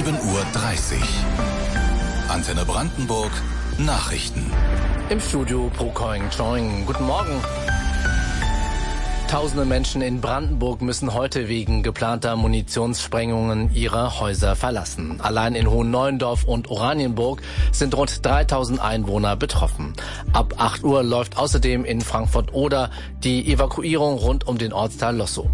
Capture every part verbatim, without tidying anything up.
sieben Uhr dreißig. Antenne Brandenburg, Nachrichten. Im Studio Pro Koing Choing. Guten Morgen. Tausende Menschen in Brandenburg müssen heute wegen geplanter Munitionssprengungen ihre Häuser verlassen. Allein in Hohenneuendorf und Oranienburg sind rund dreitausend Einwohner betroffen. Ab acht Uhr läuft außerdem in Frankfurt-Oder die Evakuierung rund um den Ortsteil Lossow.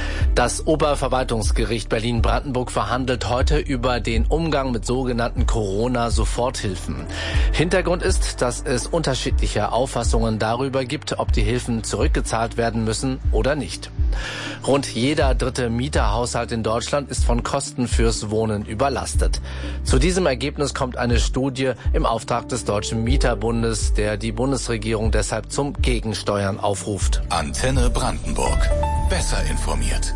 Das Oberverwaltungsgericht Berlin-Brandenburg verhandelt heute über den Umgang mit sogenannten Corona-Soforthilfen. Hintergrund ist, dass es unterschiedliche Auffassungen darüber gibt, ob die Hilfen zurückgezahlt werden müssen oder nicht. Rund jeder dritte Mieterhaushalt in Deutschland ist von Kosten fürs Wohnen überlastet. Zu diesem Ergebnis kommt eine Studie im Auftrag des Deutschen Mieterbundes, der die Bundesregierung deshalb zum Gegensteuern aufruft. Antenne Brandenburg. Besser informiert.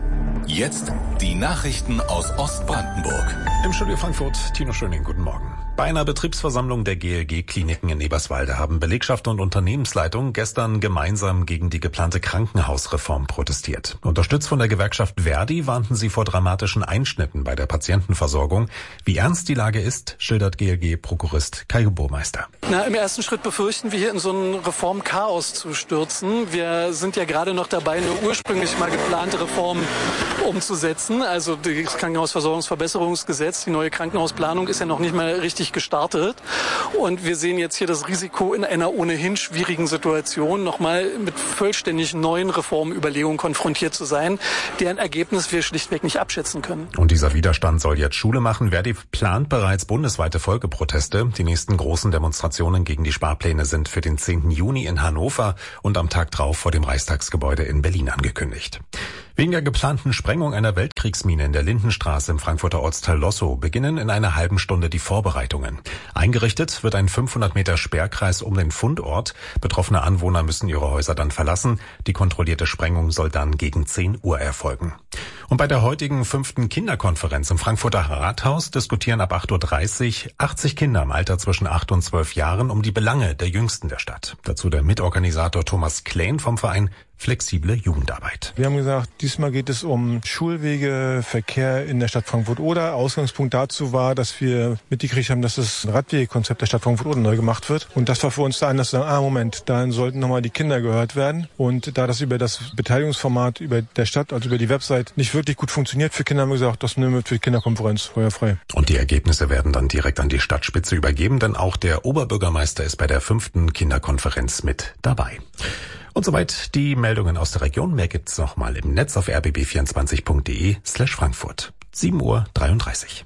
Jetzt die Nachrichten aus Ostbrandenburg. Im Studio Frankfurt, Tino Schöning, guten Morgen. Bei einer Betriebsversammlung der G L G-Kliniken in Eberswalde haben Belegschaft und Unternehmensleitung gestern gemeinsam gegen die geplante Krankenhausreform protestiert. Unterstützt von der Gewerkschaft Verdi warnten sie vor dramatischen Einschnitten bei der Patientenversorgung. Wie ernst die Lage ist, schildert G L G-Prokurist Kai Burmeister. Na, im ersten Schritt befürchten wir hier in so ein Reformchaos zu stürzen. Wir sind ja gerade noch dabei, eine ursprünglich mal geplante Reform umzusetzen. Also das Krankenhausversorgungsverbesserungsgesetz, die neue Krankenhausplanung ist ja noch nicht mal richtig gestartet. Und wir sehen jetzt hier das Risiko, in einer ohnehin schwierigen Situation nochmal mit vollständig neuen Reformüberlegungen konfrontiert zu sein, deren Ergebnis wir schlichtweg nicht abschätzen können. Und dieser Widerstand soll jetzt Schule machen. Verdi plant bereits bundesweite Folgeproteste. Die nächsten großen Demonstrationen gegen die Sparpläne sind für den zehnten Juni in Hannover und am Tag drauf vor dem Reichstagsgebäude in Berlin angekündigt. Wegen der geplanten Sprengung einer Weltkriegsmine in der Lindenstraße im Frankfurter Ortsteil Lossow beginnen in einer halben Stunde die Vorbereitungen. Eingerichtet wird ein fünfhundert Meter Sperrkreis um den Fundort. Betroffene Anwohner müssen ihre Häuser dann verlassen. Die kontrollierte Sprengung soll dann gegen zehn Uhr erfolgen. Und bei der heutigen fünften Kinderkonferenz im Frankfurter Rathaus diskutieren ab acht Uhr dreißig achtzig Kinder im Alter zwischen acht und zwölf Jahren um die Belange der Jüngsten der Stadt. Dazu der Mitorganisator Thomas Klähn vom Verein Flexible Jugendarbeit. Wir haben gesagt, diesmal geht es um Schulwege, Verkehr in der Stadt Frankfurt-Oder. Ausgangspunkt dazu war, dass wir mitgekriegt haben, dass das Radwegekonzept der Stadt Frankfurt-Oder neu gemacht wird. Und das war für uns der Anlass zu sagen, ah Moment, da sollten nochmal die Kinder gehört werden. Und da das über das Beteiligungsformat über der Stadt, also über die Website, nicht wirklich gut funktioniert für Kinder, haben wir gesagt, das nehmen wir für die Kinderkonferenz feuerfrei. Und die Ergebnisse werden dann direkt an die Stadtspitze übergeben, denn auch der Oberbürgermeister ist bei der fünften Kinderkonferenz mit dabei. Und soweit die Meldungen aus der Region. Mehr gibt's noch mal im Netz auf r b b vierundzwanzig punkt d e slash Frankfurt. sieben Uhr dreiunddreißig.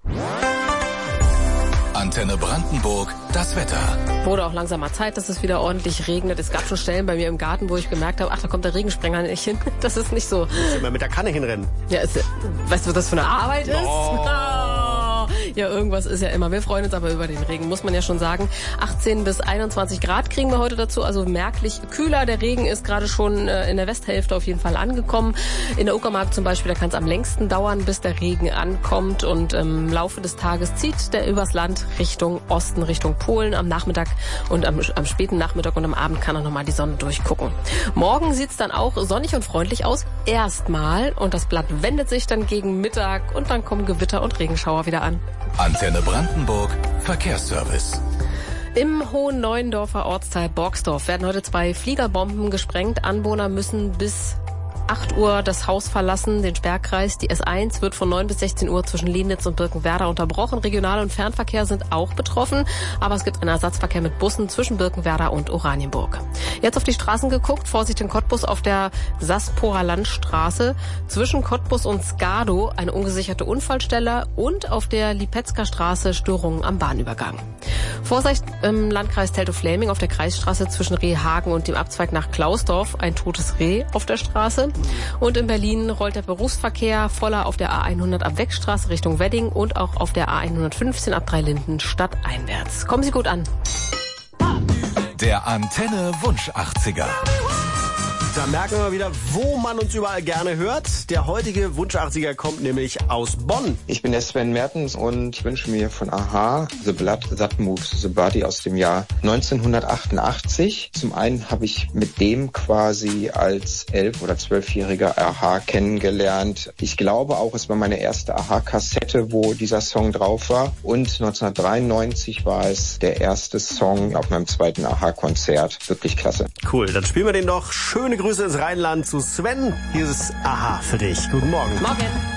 Antenne Brandenburg, das Wetter. Wurde auch langsam mal Zeit, dass es wieder ordentlich regnet. Es gab schon Stellen bei mir im Garten, wo ich gemerkt habe, ach, da kommt der Regensprenger nicht hin. Das ist nicht so. Muss immer mit der Kanne hinrennen. Ja, ist, weißt du, was das für eine Arbeit ist? Oh. Ja, irgendwas ist ja immer. Wir freuen uns aber über den Regen, muss man ja schon sagen. achtzehn bis einundzwanzig Grad kriegen wir heute dazu, also merklich kühler. Der Regen ist gerade schon äh, in der Westhälfte auf jeden Fall angekommen. In der Uckermark zum Beispiel, da kann es am längsten dauern, bis der Regen ankommt. Und im Laufe des Tages zieht der übers Land Richtung Osten, Richtung Polen. Am Nachmittag und am, am späten Nachmittag und am Abend kann auch nochmal die Sonne durchgucken. Morgen sieht's dann auch sonnig und freundlich aus. Erstmal. Und das Blatt wendet sich dann gegen Mittag und dann kommen Gewitter und Regenschauer wieder an. Antenne Brandenburg, Verkehrsservice. Im Hohenneuendorfer Ortsteil Borgsdorf werden heute zwei Fliegerbomben gesprengt. Anwohner müssen bis acht Uhr das Haus verlassen, den Sperrkreis. Die S eins wird von neun bis sechzehn Uhr zwischen Lienitz und Birkenwerder unterbrochen. Regional- und Fernverkehr sind auch betroffen, aber es gibt einen Ersatzverkehr mit Bussen zwischen Birkenwerder und Oranienburg. Jetzt auf die Straßen geguckt, Vorsicht in Cottbus auf der Sasporer Landstraße. Zwischen Cottbus und Skado eine ungesicherte Unfallstelle und auf der Lipetzker Straße Störungen am Bahnübergang. Vorsicht im Landkreis Teltow-Fläming auf der Kreisstraße zwischen Rehhagen und dem Abzweig nach Klausdorf, ein totes Reh auf der Straße. Und in Berlin rollt der Berufsverkehr voller auf der A hundert ab Wegstraße Richtung Wedding und auch auf der A hundertfünfzehn ab Dreilinden stadteinwärts. Kommen Sie gut an. Der Antenne Wunsch achtziger. Da merken wir wieder, wo man uns überall gerne hört. Der heutige Wunsch-achtziger kommt nämlich aus Bonn. Ich bin der Sven Mertens und ich wünsche mir von a-ha The Blood That Moves the Body aus dem Jahr neunzehnhundertachtundachtzig. Zum einen habe ich mit dem quasi als elf- oder zwölfjähriger a-ha kennengelernt. Ich glaube auch, es war meine erste a-ha-Kassette, wo dieser Song drauf war. Und neunzehnhundertdreiundneunzig war es der erste Song auf meinem zweiten a-ha-Konzert. Wirklich klasse. Cool, dann spielen wir den noch. Schöne Grüße ins Rheinland zu Sven. Hier ist a-ha für dich. Guten Morgen. Morgen.